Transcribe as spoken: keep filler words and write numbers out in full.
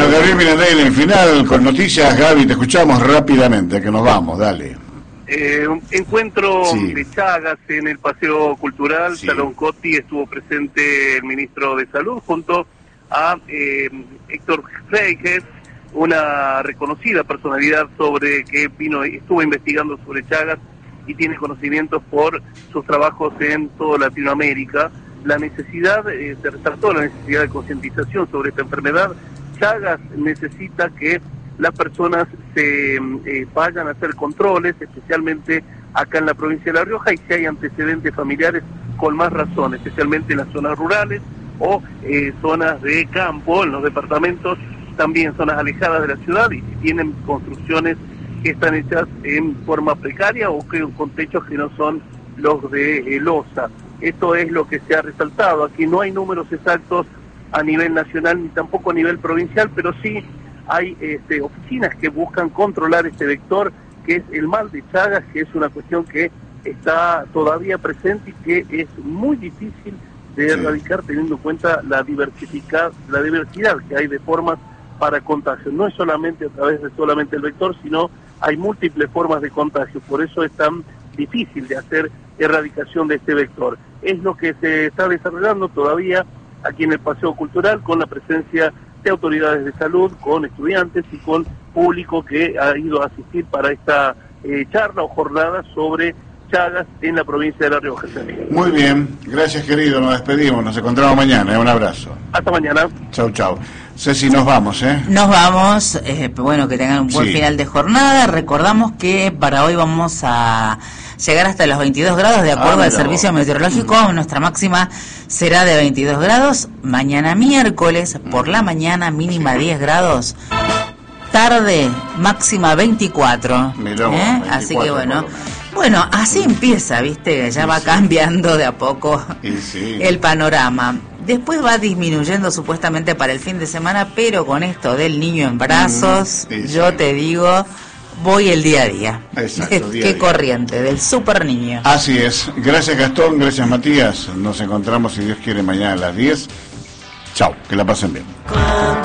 Bueno, Gabriel Miranda en el final, con noticias. Gaby, te escuchamos rápidamente, que nos vamos, dale. Eh, un encuentro sí. de Chagas en el Paseo Cultural, sí. Salón Cotti, estuvo presente el ministro de Salud junto a eh, Héctor Freyjes, una reconocida personalidad sobre que vino estuvo investigando sobre Chagas y tiene conocimientos por sus trabajos en toda Latinoamérica. La necesidad, eh, se resaltó la necesidad de concientización sobre esta enfermedad. Chagas necesita que las personas se eh, vayan a hacer controles, especialmente acá en la provincia de La Rioja, y si hay antecedentes familiares, con más razón, especialmente en las zonas rurales o eh, zonas de campo, en los departamentos, también zonas alejadas de la ciudad, y si tienen construcciones que están hechas en forma precaria o que con techos que no son los de eh, losa. Esto es lo que se ha resaltado. Aquí no hay números exactos a nivel nacional ni tampoco a nivel provincial, pero sí hay este, oficinas que buscan controlar este vector, que es el mal de Chagas, que es una cuestión que está todavía presente y que es muy difícil de erradicar teniendo en cuenta la diversificar, la diversidad que hay de formas para contagio. No es solamente a través de solamente el vector, sino hay múltiples formas de contagio. Por eso es tan difícil de hacer erradicación de este vector. Es lo que se está desarrollando todavía aquí en el Paseo Cultural, con la presencia de autoridades de salud, con estudiantes y con público que ha ido a asistir para esta eh, charla o jornada sobre Chagas en la provincia de La Rioja. Muy bien, gracias querido, nos despedimos, nos encontramos mañana, ¿eh? Un abrazo. Hasta mañana. Chau, chau. Ceci, nos vamos, ¿eh? Nos vamos, eh, bueno, que tengan un buen sí. final de jornada. Recordamos que para hoy vamos a llegar hasta los veintidós grados de acuerdo ah, al servicio meteorológico. Mm. Nuestra máxima será de veintidós grados. Mañana miércoles, mm. por la mañana, mínima sí. diez grados. Tarde, máxima veinticuatro. Mirá, ¿eh? veinticuatro. Así que bueno. Bueno, así empieza, ¿viste? Ya sí, va sí. cambiando de a poco sí. el panorama. Después va disminuyendo supuestamente para el fin de semana, pero con esto del niño en brazos, mm, yo sí. te digo, voy el día a día. Exacto, día Qué a día. corriente, del super niño. Así es. Gracias Gastón, gracias Matías. Nos encontramos, si Dios quiere, mañana a las diez. Chau, que la pasen bien.